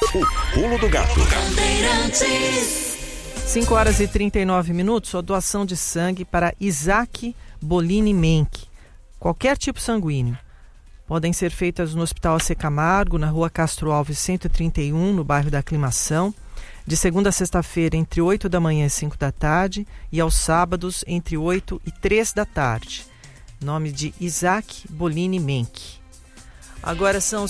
O Pulo do Gato. 5h39, a doação de sangue para Isaac Bolini Menck. Qualquer tipo sanguíneo. Podem ser feitas no Hospital AC Camargo, na Rua Castro Alves 131, no bairro da Aclimação, de segunda a sexta-feira entre 8 da manhã e 5 da tarde e aos sábados entre 8 e 3 da tarde. Nome de Isaac Bolini Menck. Agora são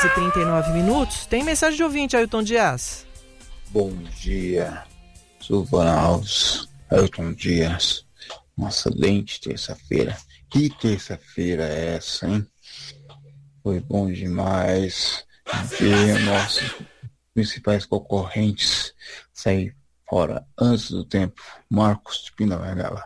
5h39. Tem mensagem de ouvinte, Ailton Dias. Bom dia, Silvana Alves, Ailton Dias. Uma excelente terça-feira. Que terça-feira é essa, hein? Foi bom demais ver nossos principais concorrentes sair fora antes do tempo. Marcos de Pindamonhangaba.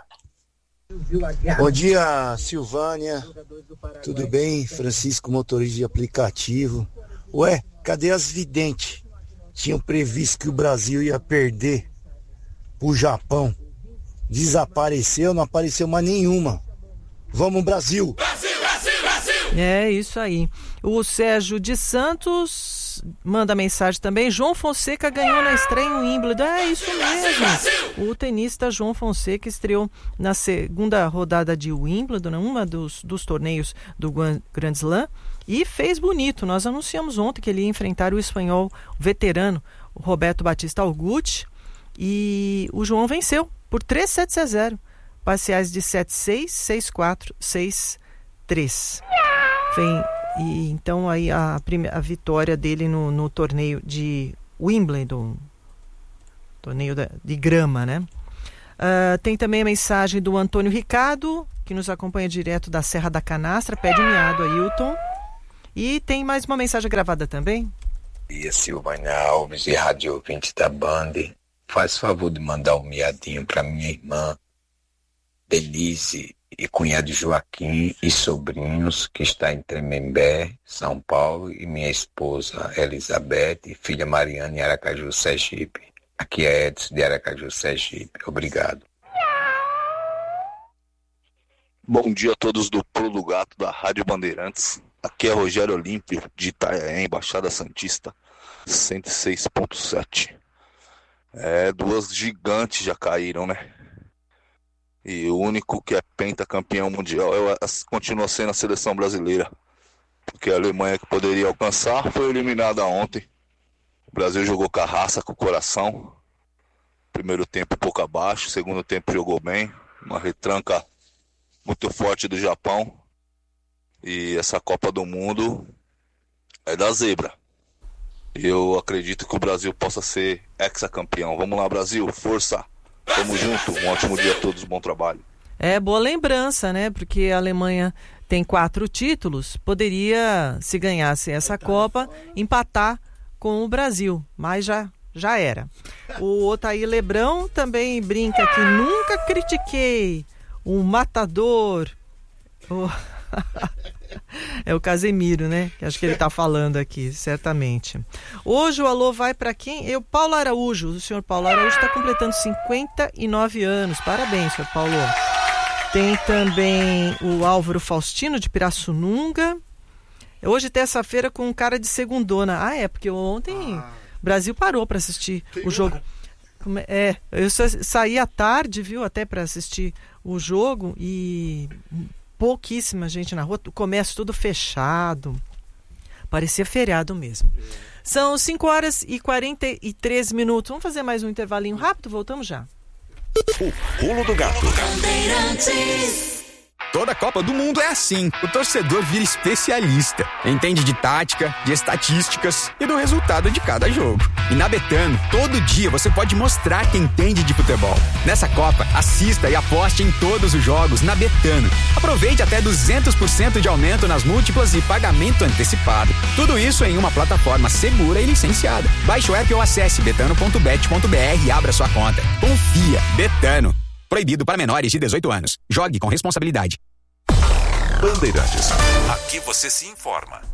Bom dia, Silvânia. Tudo bem? Francisco, motorista de aplicativo. Ué, cadê as videntes? Tinham previsto que o Brasil ia perder pro Japão. Desapareceu, não apareceu mais nenhuma. Vamos, Brasil! Brasil! É isso aí. O Sérgio de Santos manda mensagem também. João Fonseca ganhou na estreia em Wimbledon. É isso mesmo. O tenista João Fonseca estreou na segunda rodada de Wimbledon, uma dos torneios do Grand Slam, e fez bonito. Nós anunciamos ontem que ele ia enfrentar o espanhol veterano Roberto Batista Agut, e o João venceu por 3-7-0. Parciais de 7-6, 6-4, 6-3. E então aí a vitória dele no torneio de Wimbledon, torneio de grama, né? Tem também a mensagem do Antônio Ricardo, que nos acompanha direto da Serra da Canastra, pede um miado, Ailton. E tem mais uma mensagem gravada também. E a Silvânia Alves e rádio ouvinte da Band, faz favor de mandar um miadinho para minha irmã Denise e cunhado Joaquim e sobrinhos, que está em Tremembé, São Paulo, e minha esposa Elizabeth e filha Mariana em Aracaju, Sergipe. Aqui é Edson de Aracaju, Sergipe. Obrigado. Bom dia a todos do Pulo do Gato da Rádio Bandeirantes. Aqui é Rogério Olímpio de Itanhaém, Baixada Santista, 106.7. Duas gigantes já caíram, né? E o único que é pentacampeão mundial continua sendo a seleção brasileira. Porque a Alemanha, que poderia alcançar, foi eliminada ontem. O Brasil jogou com a raça, com o coração. Primeiro tempo um pouco abaixo, segundo tempo jogou bem. Uma retranca muito forte do Japão. E essa Copa do Mundo é da zebra. Eu acredito que o Brasil possa ser hexacampeão. Vamos lá, Brasil, força! Tamo junto, um ótimo dia a todos, bom trabalho. Boa lembrança, né? Porque a Alemanha tem 4 títulos, poderia, se ganhasse essa Copa, empatar com o Brasil, mas já era. O Otair Lebrão também brinca que nunca critiquei um matador. É o Casemiro, né? Que acho que ele está falando aqui, certamente. Hoje o alô vai para quem? Paulo Araújo. O senhor Paulo Araújo está completando 59 anos. Parabéns, senhor Paulo. Tem também o Álvaro Faustino, de Pirassununga. Hoje, terça-feira, com um cara de segundona. Porque ontem o Brasil parou para assistir o jogo. Eu saí à tarde, viu, até para assistir o jogo, e pouquíssima gente na rua, o comércio tudo fechado, parecia feriado mesmo. São 5h43. Vamos fazer mais um intervalinho rápido, voltamos já. O Pulo do Gato. Toda Copa do Mundo é assim. O torcedor vira especialista. Entende de tática, de estatísticas e do resultado de cada jogo. E na Betano, todo dia você pode mostrar que entende de futebol. Nessa Copa, assista e aposte em todos os jogos na Betano. Aproveite até 200% de aumento nas múltiplas e pagamento antecipado. Tudo isso em uma plataforma segura e licenciada. Baixe o app ou acesse betano.bet.br e abra sua conta. Confia. Betano. Proibido para menores de 18 anos. Jogue com responsabilidade. Bandeirantes. Aqui você se informa.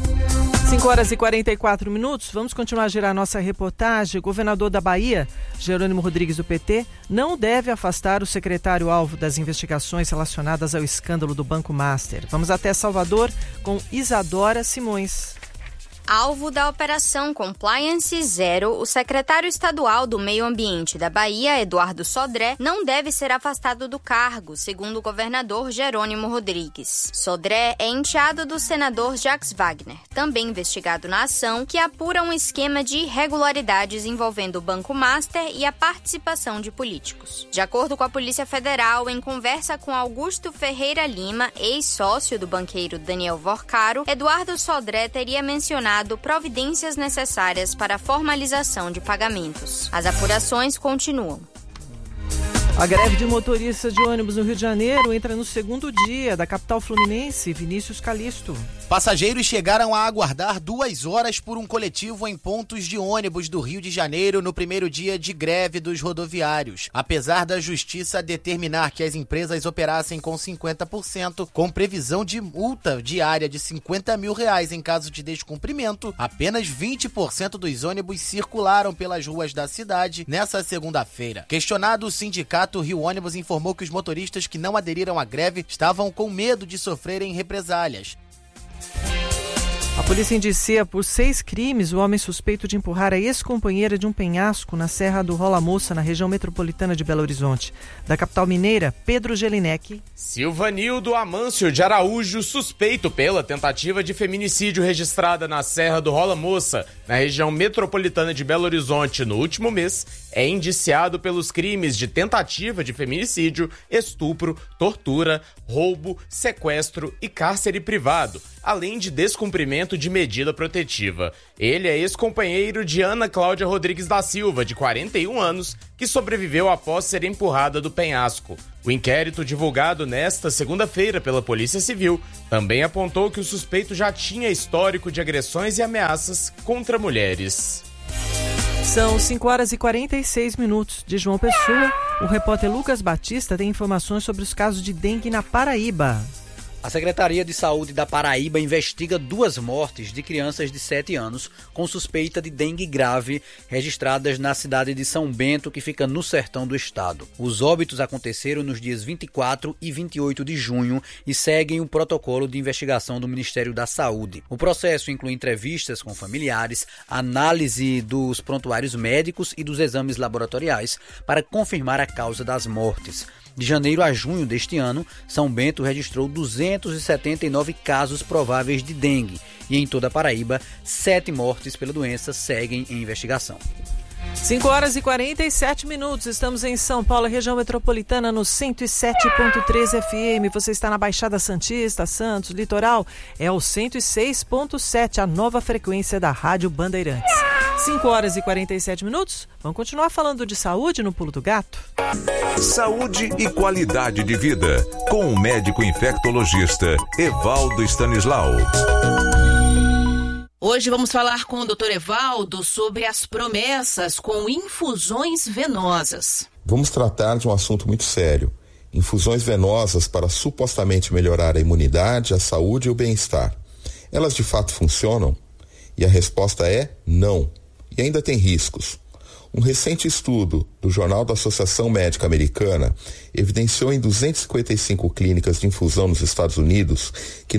5h44. Vamos continuar a gerar nossa reportagem. O governador da Bahia, Jerônimo Rodrigues, do PT, não deve afastar o secretário-alvo das investigações relacionadas ao escândalo do Banco Master. Vamos até Salvador com Isadora Simões. Alvo da Operação Compliance Zero, o secretário estadual do Meio Ambiente da Bahia, Eduardo Sodré, não deve ser afastado do cargo, segundo o governador Jerônimo Rodrigues. Sodré é enteado do senador Jacques Wagner, também investigado na ação, que apura um esquema de irregularidades envolvendo o Banco Master e a participação de políticos. De acordo com a Polícia Federal, em conversa com Augusto Ferreira Lima, ex-sócio do banqueiro Daniel Vorcaro, Eduardo Sodré teria mencionado providências necessárias para a formalização de pagamentos. As apurações continuam. A greve de motoristas de ônibus no Rio de Janeiro entra no segundo dia. Da capital fluminense, Vinícius Calisto. Passageiros chegaram a aguardar 2 horas por um coletivo em pontos de ônibus do Rio de Janeiro no primeiro dia de greve dos rodoviários. Apesar da justiça determinar que as empresas operassem com 50%, com previsão de multa diária de R$50 mil em caso de descumprimento, apenas 20% dos ônibus circularam pelas ruas da cidade nessa segunda-feira. Questionado, o sindicato Rio Ônibus informou que os motoristas que não aderiram à greve estavam com medo de sofrerem represálias. A polícia indicia por 6 crimes o homem suspeito de empurrar a ex-companheira de um penhasco na Serra do Rola Moça, na região metropolitana de Belo Horizonte. Da capital mineira, Pedro Gelinek. Silvanildo Amâncio de Araújo, suspeito pela tentativa de feminicídio registrada na Serra do Rola Moça, na região metropolitana de Belo Horizonte no último mês, é indiciado pelos crimes de tentativa de feminicídio, estupro, tortura, roubo, sequestro e cárcere privado, além de descumprimento de medida protetiva. Ele é ex-companheiro de Ana Cláudia Rodrigues da Silva, de 41 anos, que sobreviveu após ser empurrada do penhasco. O inquérito divulgado nesta segunda-feira pela Polícia Civil também apontou que o suspeito já tinha histórico de agressões e ameaças contra mulheres. São 5h46. De João Pessoa, o repórter Lucas Batista tem informações sobre os casos de dengue na Paraíba. A Secretaria de Saúde da Paraíba investiga 2 mortes de crianças de 7 anos com suspeita de dengue grave registradas na cidade de São Bento, que fica no sertão do estado. Os óbitos aconteceram nos dias 24 e 28 de junho e seguem o protocolo de investigação do Ministério da Saúde. O processo inclui entrevistas com familiares, análise dos prontuários médicos e dos exames laboratoriais para confirmar a causa das mortes. De janeiro a junho deste ano, São Bento registrou 279 casos prováveis de dengue e em toda a Paraíba, 7 mortes pela doença seguem em investigação. 5h47. Estamos em São Paulo, região metropolitana, no 107.3 FM. Você está na Baixada Santista, Santos, Litoral. É o 106.7, a nova frequência da Rádio Bandeirantes. 5h47. Vamos continuar falando de saúde no Pulo do Gato? Saúde e qualidade de vida, com o médico infectologista Evaldo Stanislau. Hoje vamos falar com o Dr. Evaldo sobre as promessas com infusões venosas. Vamos tratar de um assunto muito sério. Infusões venosas para supostamente melhorar a imunidade, a saúde e o bem-estar. Elas de fato funcionam? E a resposta é não. E ainda tem riscos. Um recente estudo do Jornal da Associação Médica Americana evidenciou em 255 clínicas de infusão nos Estados Unidos que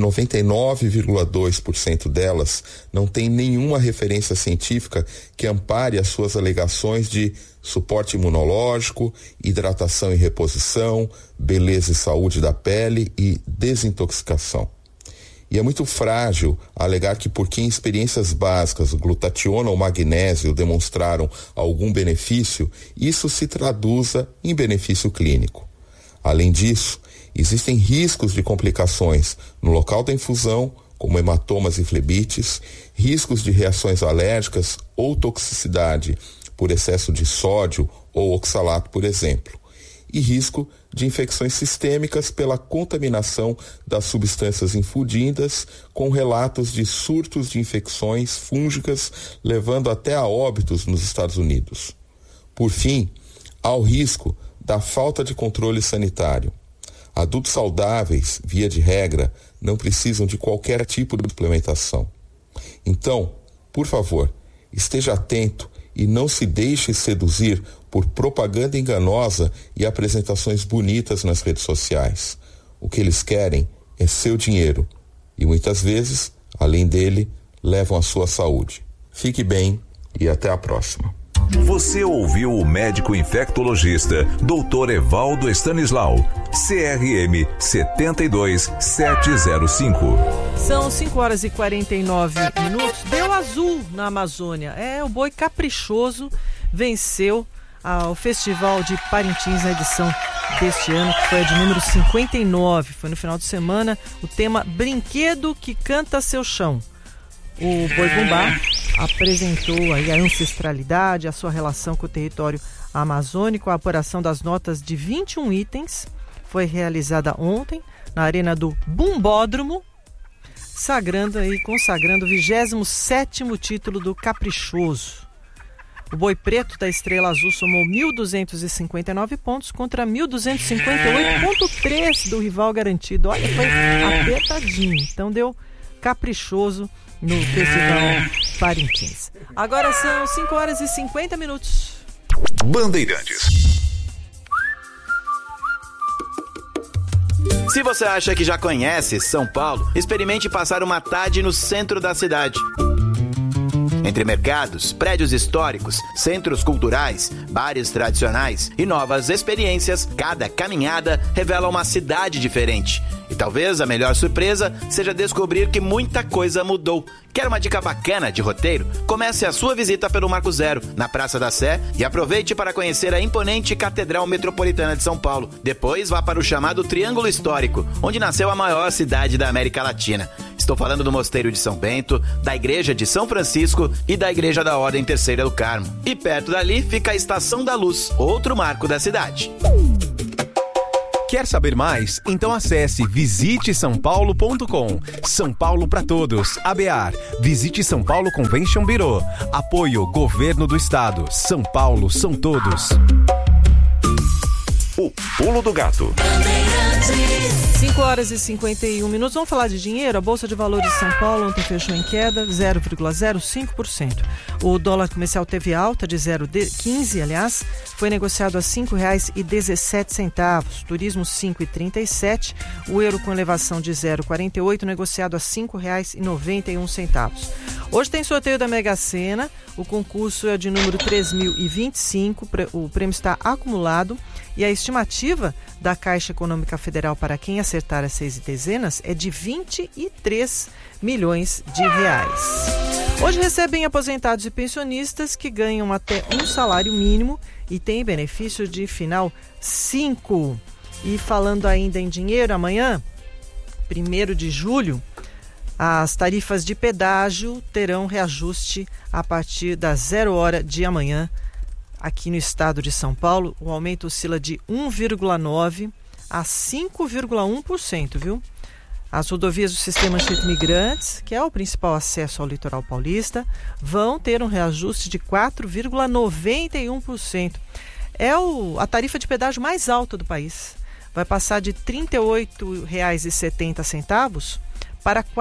99,2% delas não têm nenhuma referência científica que ampare as suas alegações de suporte imunológico, hidratação e reposição, beleza e saúde da pele e desintoxicação. E é muito frágil alegar que porque em experiências básicas o glutationa ou magnésio demonstraram algum benefício, isso se traduza em benefício clínico. Além disso, existem riscos de complicações no local da infusão, como hematomas e flebites, riscos de reações alérgicas ou toxicidade por excesso de sódio ou oxalato, por exemplo, e risco de infecções sistêmicas pela contaminação das substâncias infundidas, com relatos de surtos de infecções fúngicas, levando até a óbitos nos Estados Unidos. Por fim, há o risco da falta de controle sanitário. Adultos saudáveis, via de regra, não precisam de qualquer tipo de suplementação. Então, por favor, esteja atento e não se deixe seduzir por propaganda enganosa e apresentações bonitas nas redes sociais. O que eles querem é seu dinheiro e muitas vezes, além dele, levam a sua saúde. Fique bem e até a próxima. Você ouviu o médico infectologista Dr. Evaldo Stanislau, CRM 72705. São 5h49. Deu azul na Amazônia. O boi caprichoso venceu o Festival de Parintins na edição deste ano, que foi a de número 59. Foi no final de semana, o tema Brinquedo que Canta Seu Chão. O Boi Bumbá apresentou aí a ancestralidade, a sua relação com o território amazônico. A apuração das notas de 21 itens foi realizada ontem na arena do Bumbódromo, consagrando o 27º título do Caprichoso. O Boi Preto da Estrela Azul somou 1.259 pontos contra 1.258,3 do rival garantido. Olha, foi apertadinho. Então deu Caprichoso no Festival Parintins. Agora são 5h50. Bandeirantes. Se você acha que já conhece São Paulo, experimente passar uma tarde no centro da cidade. Entre mercados, prédios históricos, centros culturais, bares tradicionais e novas experiências, cada caminhada revela uma cidade diferente. E talvez a melhor surpresa seja descobrir que muita coisa mudou. Quer uma dica bacana de roteiro? Comece a sua visita pelo Marco Zero, na Praça da Sé, e aproveite para conhecer a imponente Catedral Metropolitana de São Paulo. Depois vá para o chamado Triângulo Histórico, onde nasceu a maior cidade da América Latina. Estou falando do Mosteiro de São Bento, da Igreja de São Francisco e da Igreja da Ordem Terceira do Carmo. E perto dali fica a Estação da Luz, outro marco da cidade. Quer saber mais? Então acesse visitesaopaulo.com. São Paulo para todos. ABAR. Visite São Paulo Convention Bureau. Apoio Governo do Estado. São Paulo são todos. O Pulo do Gato. 5h51. Vamos falar de dinheiro. A Bolsa de Valores de São Paulo ontem fechou em queda 0,05%. O dólar comercial teve alta de 0,15, aliás, foi negociado a R$ 5,17. Turismo 5,37. O euro com elevação de 0,48, negociado a R$ 5,91. Hoje tem sorteio da Mega Sena. O concurso é de número 3025. O prêmio está acumulado. E a estimativa da Caixa Econômica Federal para quem acertar as 6 dezenas é de 23 milhões de reais. Hoje recebem aposentados e pensionistas que ganham até um salário mínimo e têm benefício de final 5. E falando ainda em dinheiro, amanhã, 1º de julho, as tarifas de pedágio terão reajuste a partir das 0 hora de amanhã. Aqui no estado de São Paulo, o aumento oscila de 1,9% a 5,1%, viu? As rodovias do Sistema Anchieta Imigrantes, que é o principal acesso ao litoral paulista, vão ter um reajuste de 4,91%. É a tarifa de pedágio mais alta do país. Vai passar de R$ 38,70 para R$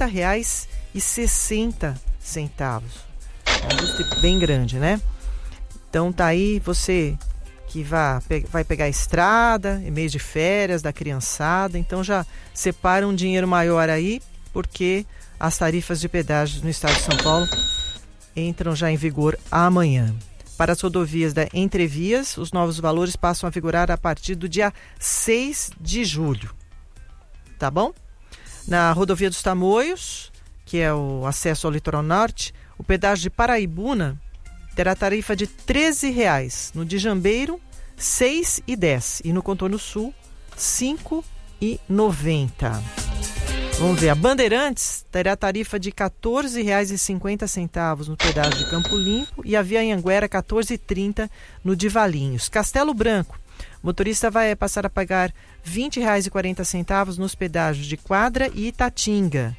40,60. É um ajuste bem grande, né? Então tá aí, você que vai pegar a estrada, em mês de férias da criançada, então já separa um dinheiro maior aí, porque as tarifas de pedágio no estado de São Paulo entram já em vigor amanhã. Para as rodovias da Entrevias, os novos valores passam a vigorar a partir do dia 6 de julho. Tá bom? Na rodovia dos Tamoios, que é o acesso ao litoral norte, o pedágio de Paraibuna terá tarifa de R$ 13,00. No de Jambeiro, R$ 6,10. E no contorno sul, R$ 5,90. Vamos ver, a Bandeirantes terá tarifa de R$ 14,50 no pedágio de Campo Limpo e a Via Anhanguera R$ 14,30 no de Valinhos. Castelo Branco, o motorista vai passar a pagar R$ 20,40 nos pedágios de Quadra e Itatinga.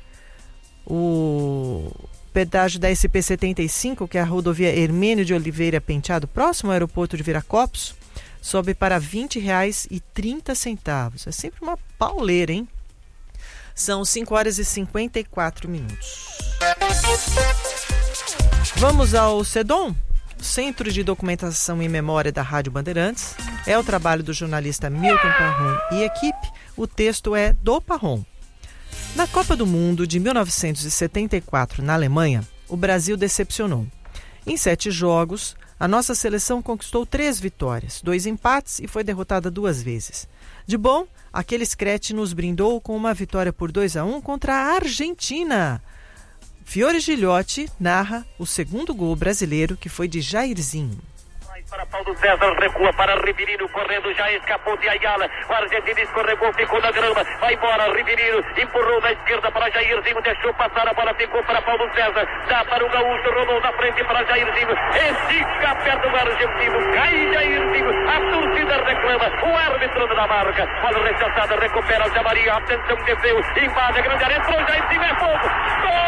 O pedágio da SP-75, que é a rodovia Hermênio de Oliveira Penteado, próximo ao aeroporto de Viracopos, sobe para R$ 20,30. É sempre uma pauleira, hein? São 5h54. Vamos ao CEDOM, Centro de Documentação e Memória da Rádio Bandeirantes. É o trabalho do jornalista Milton Parron e equipe. O texto é do Parron. Na Copa do Mundo de 1974, na Alemanha, o Brasil decepcionou. Em 7 jogos, a nossa seleção conquistou 3 vitórias, 2 empates e foi derrotada 2 vezes. De bom, aquele Screte nos brindou com uma vitória por 2-1 contra a Argentina. Fiore Gigliotti narra o segundo gol brasileiro, que foi de Jairzinho. Para Paulo César, recua para Riverino, correndo, já escapou de Ayala, o argentino escorregou, ficou na grama, vai embora, Riverino, empurrou na esquerda para Jairzinho, deixou passar a bola, ficou para Paulo César, dá para o Gaúcho, rolou na frente para Jairzinho, estica perto do argentino, cai Jairzinho, a torcida reclama, o árbitro da marca, bola rechazada, recupera o Zé Maria, atenção, defeu, invade a grande área, entrou Jairzinho, é fogo, gol!